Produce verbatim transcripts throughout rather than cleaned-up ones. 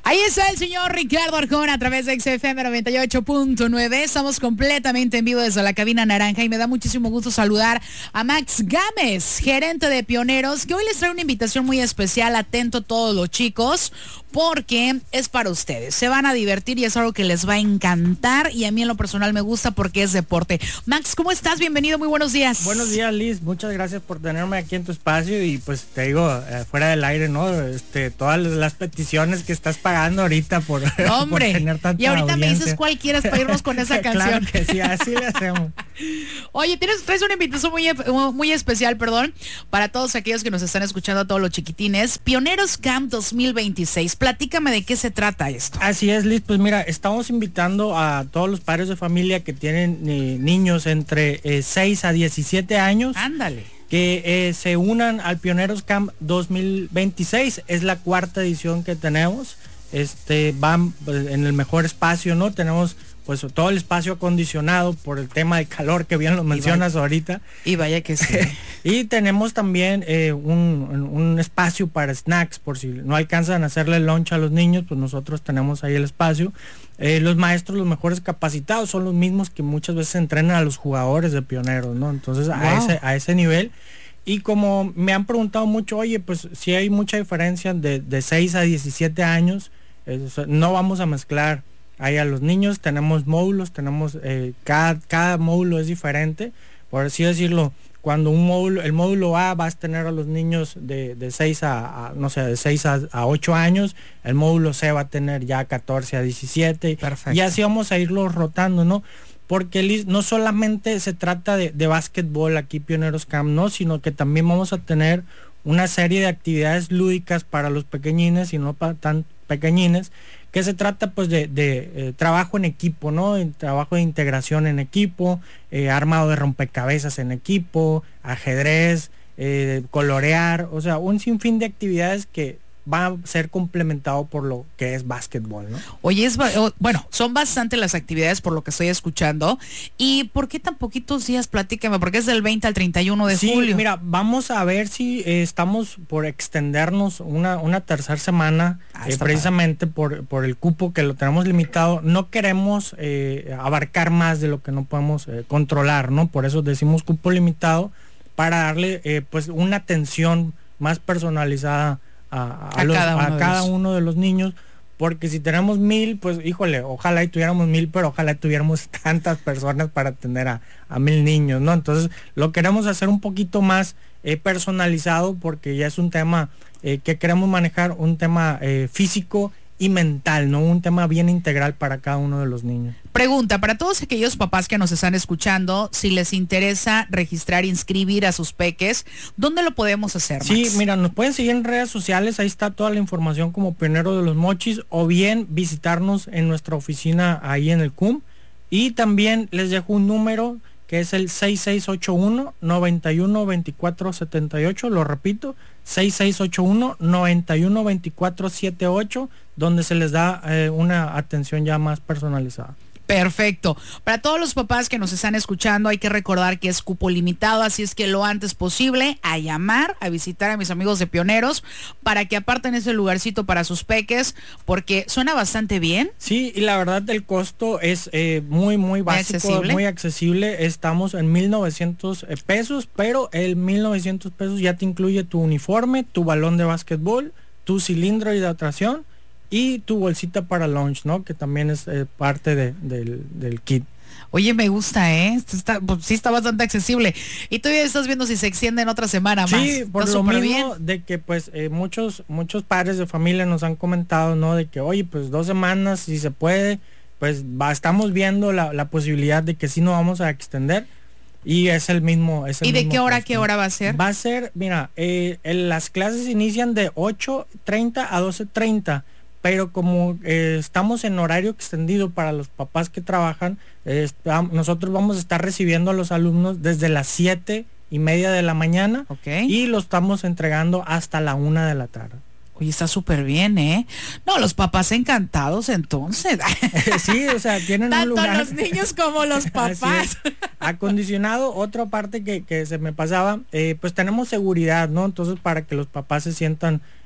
Ahí está el señor Ricardo Arjona a través de X F M noventa y ocho punto nueve. Estamos completamente en vivo desde la cabina naranja y me da muchísimo gusto saludar a Max Gámez, gerente de Pioneros, que hoy les trae una invitación muy especial. Atento todos los chicos, porque es para ustedes. Se van a divertir y es algo que les va a encantar, y a mí en lo personal me gusta porque es deporte. Max, ¿cómo estás? Bienvenido, muy buenos días. Buenos días, Liz. Muchas gracias por tenerme aquí en tu espacio y pues te digo, eh, fuera del aire, ¿no? Este, todas las peticiones que estás pagando ahorita por, Hombre, por tener tanta y ahorita audiencia. Me dices cuál quieres para irnos con esa canción. Claro que sí, así le hacemos. Oye, tienes, traes una invitación muy, muy especial, perdón, para todos aquellos que nos están escuchando, a todos los chiquitines. Pioneros Camp dos mil veintiséis. Platícame de qué se trata esto. Así es, Liz. Pues mira, estamos invitando a todos los padres de familia que tienen eh, niños entre eh, seis a diecisiete años. Ándale. Que eh, se unan al Pioneros Camp dos mil veintiséis. Es la cuarta edición que tenemos. Este, van pues, en el mejor espacio, ¿no? Tenemos pues todo el espacio acondicionado por el tema de calor que bien lo mencionas y vaya, ahorita. Y vaya que sí. Y tenemos también eh, un, un espacio para snacks, por si no alcanzan a hacerle lunch a los niños, pues nosotros tenemos ahí el espacio. Eh, los maestros, los mejores capacitados, son los mismos que muchas veces entrenan a los jugadores de Pioneros, ¿no? Entonces wow. a ese, a ese nivel. Y como me han preguntado mucho, oye, pues si hay mucha diferencia de, de seis a diecisiete años, eh, no vamos a mezclar ahí a los niños. Tenemos módulos, tenemos eh, cada, cada módulo es diferente, por así decirlo. Cuando un módulo, el módulo A vas a tener a los niños de, de seis a, a, no sé, de seis a, a ocho años, el módulo C va a tener ya catorce a diecisiete. Perfecto. Y así vamos a irlos rotando, ¿no? Porque no solamente se trata de, de básquetbol aquí Pioneros Camp, ¿no? Sino que también vamos a tener una serie de actividades lúdicas para los pequeñines y no para tan pequeñines, que se trata pues de, de eh, trabajo en equipo, ¿no? En trabajo de integración en equipo, eh, armado de rompecabezas en equipo, ajedrez, eh, colorear, o sea, un sinfín de actividades que va a ser complementado por lo que es básquetbol, ¿no? Oye, es bueno, son bastante las actividades por lo que estoy escuchando. ¿Y por qué tan poquitos días? Platícame, porque es del veinte al treinta y uno de sí, julio. Mira, vamos a ver si eh, estamos por extendernos una, una tercera semana, ah, eh, precisamente por, por el cupo que lo tenemos limitado. No queremos eh, abarcar más de lo que no podemos eh, controlar, ¿no? Por eso decimos cupo limitado, para darle eh, pues una atención más personalizada a, a, a, los, cada, uno, a cada uno de los niños, porque si tenemos mil, pues híjole, ojalá y tuviéramos mil, pero ojalá y tuviéramos tantas personas para atender a, a mil niños, ¿no? Entonces lo queremos hacer un poquito más eh, personalizado, porque ya es un tema eh, que queremos manejar, un tema eh, físico y mental, ¿no? Un tema bien integral para cada uno de los niños. Pregunta, para todos aquellos papás que nos están escuchando, si les interesa registrar, inscribir a sus peques, ¿dónde lo podemos hacer, Max? Sí, mira, nos pueden seguir en redes sociales, ahí está toda la información como Pionero de los Mochis, o bien visitarnos en nuestra oficina ahí en el C U M. Y también les dejo un número que es el seis seis ocho uno, nueve uno dos cuatro siete ocho, lo repito, seis seis ocho uno, nueve uno dos cuatro siete ocho, donde se les da eh, una atención ya más personalizada. Perfecto. Para todos los papás que nos están escuchando, hay que recordar que es cupo limitado, así es que lo antes posible a llamar, a visitar a mis amigos de Pioneros para que aparten ese lugarcito para sus peques, porque suena bastante bien. Sí, y la verdad el costo es eh, muy muy básico, muy accesible. muy accesible. Estamos en mil novecientos pesos, pero el mil novecientos pesos ya te incluye tu uniforme, tu balón de básquetbol, tu cilindro de hidratación y tu bolsita para lunch, ¿no? Que también es eh, parte de, del, del kit. Oye, me gusta, ¿eh? Está, pues, sí está bastante accesible. Y todavía estás viendo si se extiende en otra semana más. Sí, por lo mismo bien. De que pues eh, muchos muchos padres de familia nos han comentado, ¿no? De que, oye, pues dos semanas, si se puede, pues va, estamos viendo la, la posibilidad de que sí nos vamos a extender. Y es el mismo. Es el ¿Y de mismo qué hora, costo. qué hora va a ser? Va a ser, mira, eh, las clases inician de ocho treinta a doce treinta. Pero como eh, estamos en horario extendido para los papás que trabajan, eh, nosotros vamos a estar recibiendo a los alumnos desde las siete y media de la mañana, okay. Y lo estamos entregando hasta la una de la tarde. Oye, está súper bien, ¿eh? No, los papás encantados entonces. Sí, o sea, tienen tanto un lugar. los niños como los papás. Acondicionado. Otra parte que, que se me pasaba, eh, pues tenemos seguridad, ¿no? Entonces para que los papás se sientan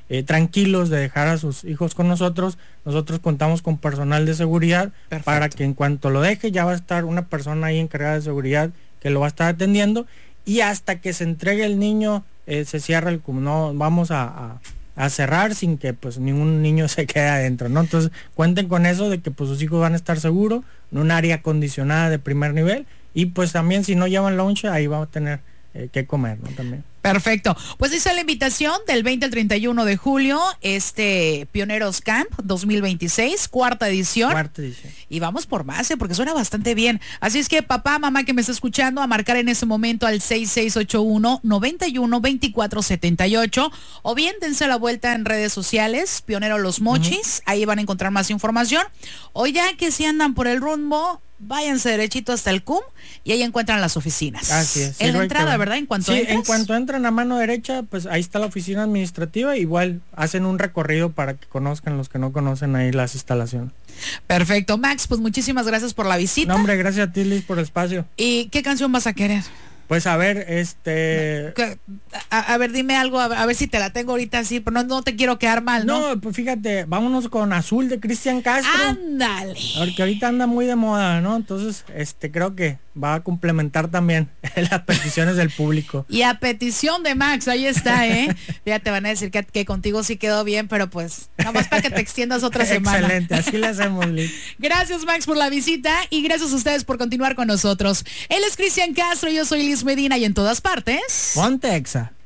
eh, tranquilos de dejar a sus hijos con nosotros. Nosotros contamos con personal de seguridad. Perfecto. Para que en cuanto lo deje ya va a estar una persona ahí encargada de seguridad que lo va a estar atendiendo, y hasta que se entregue el niño eh, se cierra el C U M. No vamos a, a, a cerrar sin que pues ningún niño se quede adentro, ¿no? Entonces cuenten con eso de que pues sus hijos van a estar seguros en un área acondicionada de primer nivel, y pues también si no llevan lunch ahí va a tener eh, que comer, ¿no? También. Perfecto. Pues esa es la invitación del veinte al treinta y uno de julio, este Pioneros Camp dos mil veintiséis, cuarta edición. Cuarta edición. Y vamos por más, ¿eh? Porque suena bastante bien. Así es que papá, mamá que me está escuchando, a marcar en ese momento al seis seis ocho uno, nueve uno, dos cuatro siete ocho, o bien dense la vuelta en redes sociales, Pionero Los Mochis, uh-huh. Ahí van a encontrar más información. O ya que si andan por el rumbo, váyanse derechito hasta el C U M y ahí encuentran las oficinas. Así es. En sí, la entrada, que... ¿verdad? En cuanto sí, entras. en cuanto entran a mano derecha, pues ahí está la oficina administrativa. Igual hacen un recorrido para que conozcan los que no conocen ahí las instalaciones. Perfecto, Max, pues muchísimas gracias por la visita. No, hombre, gracias a ti, Liz, por el espacio. ¿Y qué canción vas a querer? Pues a ver, este... A, a ver, dime algo, a, a ver si te la tengo ahorita así, pero no, no te quiero quedar mal, ¿no? No, pues fíjate, vámonos con Azul de Cristian Castro. ¡Ándale! Porque ahorita anda muy de moda, ¿no? Entonces, este, creo que va a complementar también las peticiones del público. Y a petición de Max, ahí está, ¿eh? Ya te van a decir que, que contigo sí quedó bien, pero pues, nada más para que te extiendas otra semana. Excelente, así le hacemos, Liz. Gracias, Max, por la visita, y gracias a ustedes por continuar con nosotros. Él es Cristian Castro, yo soy Liz Medina, y en todas partes... Ponte Exa.